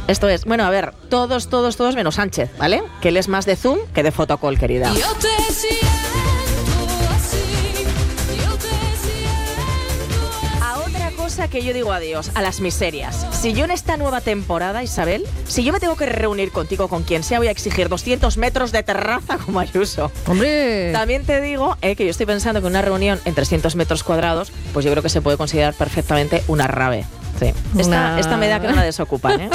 Esto es, bueno, a ver, todos menos Sánchez, ¿vale? Que él es más de Zoom que de fotocall, querida. Yo te siento así, yo te siento. A otra cosa que yo digo adiós, a las miserias. Si yo en esta nueva temporada, Isabel, si yo me tengo que reunir contigo, con quien sea, voy a exigir 200 metros de terraza como Ayuso. ¡Hombre! También te digo que yo estoy pensando que una reunión en 300 metros cuadrados, pues yo creo que se puede considerar perfectamente una rave. Sí. Esta me da que no la desocupan, ¿eh?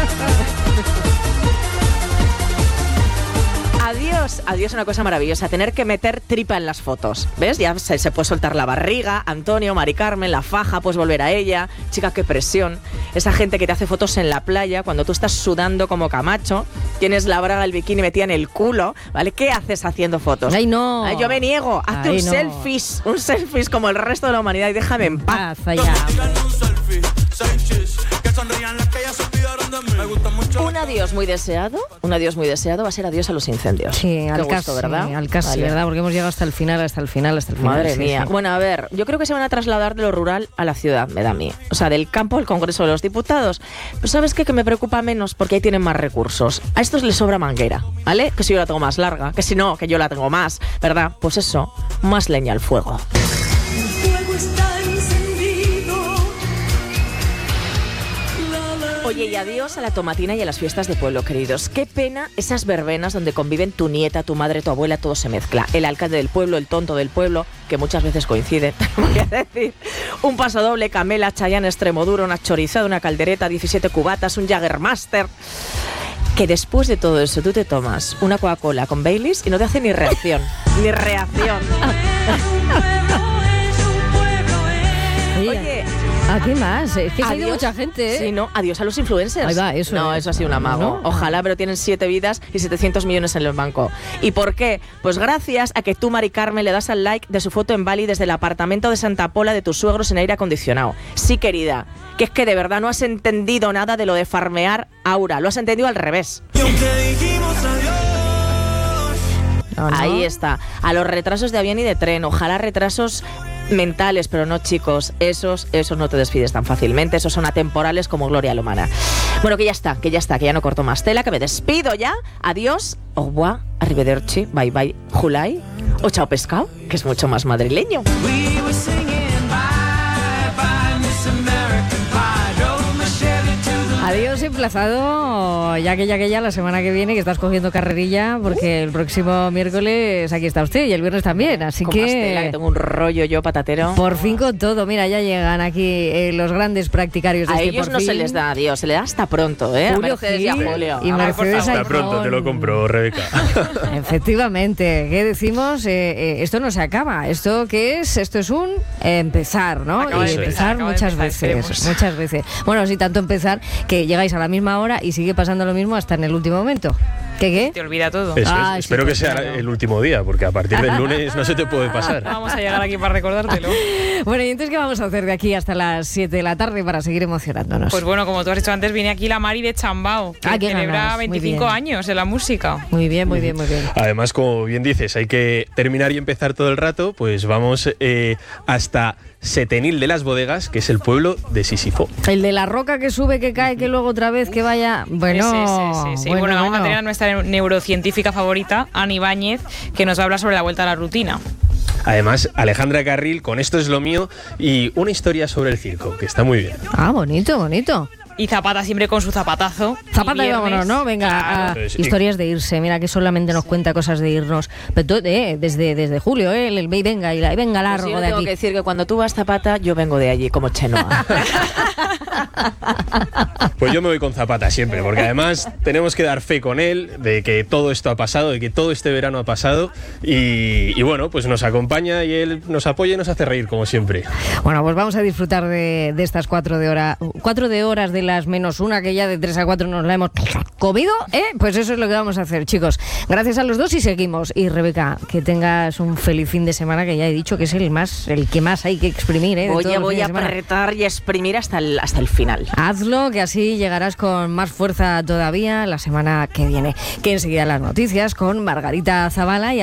Adiós, una cosa maravillosa, tener que meter tripa en las fotos, ¿ves? Ya se puede soltar la barriga, Antonio, Mari Carmen, la faja, puedes volver a ella, chica, qué presión. Esa gente que te hace fotos en la playa cuando tú estás sudando como Camacho, tienes la braga, el bikini metida en el culo, ¿vale? ¿Qué haces haciendo fotos? ¡Ay, no! Ay, yo me niego, hazte un selfies como el resto de la humanidad y déjame en paz. Allá. Un adiós muy deseado va a ser adiós a los incendios. Sí, al gusto, casi, ¿verdad? al casi, Vale. ¿verdad? Porque hemos llegado hasta el final. Madre sí, mía. sí. Bueno, a ver, yo creo que se van a trasladar de lo rural a la ciudad, me da a mí. O sea, del campo al Congreso de los Diputados. Pero ¿sabes qué? Que me preocupa menos porque ahí tienen más recursos. A estos les sobra manguera, ¿vale? Que si yo la tengo más larga, que si no, que yo la tengo más, ¿verdad? Pues eso, más leña al fuego. El fuego está encendido. Oye, y adiós a la tomatina y a las fiestas de pueblo, queridos. Qué pena esas verbenas donde conviven tu nieta, tu madre, tu abuela, todo se mezcla. El alcalde del pueblo, el tonto del pueblo, que muchas veces coincide, te voy a decir. Un pasodoble, Camela, Chayanne, Extremoduro, una chorizada, una caldereta, 17 cubatas, un Jägermeister. Que después de todo eso tú te tomas una Coca-Cola con Baileys y no te hace ni reacción. Ni reacción. Oye, ¿a qué más? Es que ha ido adiós. mucha gente, ¿eh? Sí, no, adiós a los influencers. Ahí va, eso no, es. eso ha sido un amago. ¿No? Ojalá, pero tienen 7 vidas y 700 millones en el banco. ¿Y por qué? Pues gracias a que tú, Mari Carmen, le das al like de su foto en Bali desde el apartamento de Santa Pola de tus suegros en aire acondicionado. Sí, querida, que es que de verdad no has entendido nada de lo de farmear Aura. Lo has entendido al revés. No, no. Ahí está. A los retrasos de avión y de tren. Ojalá retrasos mentales, pero no, chicos, esos no te despides tan fácilmente, esos son atemporales como Gloria Lomana. Bueno, que ya está, que ya no corto más tela, que me despido ya. Adiós, au revoir, arrivederci, bye bye, Julai, o chao pescado, que es mucho más madrileño. Adiós, emplazado, ya la semana que viene, que estás cogiendo carrerilla, porque el próximo miércoles aquí está usted y el viernes también, así Con más tela, que tengo un rollo yo patatero. por fin con todo. Mira, ya llegan aquí los grandes practicarios de A este ellos por no fin. se les da adiós, se le da hasta pronto, ¿eh? Julio A Mercedes y a Gil Julio. y A ver, Mercedes por favor. Hasta pronto, te lo compro, Rebeca. Efectivamente, ¿qué decimos? Esto no se acaba. ¿Esto qué es? Esto es un empezar, ¿no? Acaba Y de empezar empezar, muchas esperemos. veces. Bueno, sí, tanto empezar que llegáis a la misma hora y sigue pasando lo mismo hasta en el último momento. ¿Qué? Te olvida todo. Eso Ah, es. sí, Espero que pues sea claro. el último día, porque a partir del lunes no se te puede pasar. Vamos a llegar aquí para recordártelo. Bueno, ¿y entonces qué vamos a hacer de aquí hasta las 7 de la tarde para seguir emocionándonos? Pues bueno, como tú has dicho antes, viene aquí la Mari de Chambao, que qué celebra ganas, muy 25 bien. años en la música. Muy bien. Además, como bien dices, hay que terminar y empezar todo el rato, pues vamos hasta Setenil de las Bodegas, que es el pueblo de Sísifo. El de la roca que sube, que cae, que luego otra vez que vaya... Bueno, Sí. Bueno, vamos a tener a nuestra neurocientífica favorita, Ani Ibáñez, que nos va a hablar sobre la vuelta a la rutina. Además, Alejandra Carril, con Esto es lo mío, y una historia sobre el circo, que está muy bien. Ah, bonito. Y Zapata siempre con su zapatazo. Zapata y viernes, vámonos, ¿no? Venga, claro. Entonces, historias de irse. Mira que solamente nos cuenta cosas de irnos. Pero desde julio, el venga y venga largo Pues yo de tengo aquí. que decir que cuando tú vas Zapata, yo vengo de allí, como Chenoa. Pues yo me voy con Zapata siempre, porque además tenemos que dar fe con él de que todo esto ha pasado, de que todo este verano ha pasado y bueno, pues nos acompaña y él nos apoya y nos hace reír como siempre. Bueno, pues vamos a disfrutar de estas 4 de horas de las menos una, que ya de 3 a 4 nos la hemos comido, ¿eh? Pues eso es lo que vamos a hacer, chicos. Gracias a los dos y seguimos. Y Rebeca, que tengas un feliz fin de semana, que ya he dicho que es el que más hay que exprimir, ¿eh? De todos los Voy fines a de semana. apretar y exprimir hasta el final. Hazlo, que así llegarás con más fuerza todavía la semana que viene. Que enseguida las noticias con Margarita Zavala y